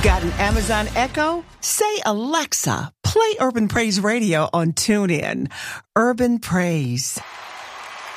Got an Amazon Echo? Say, Alexa, play Urban Praise Radio on TuneIn. Urban Praise.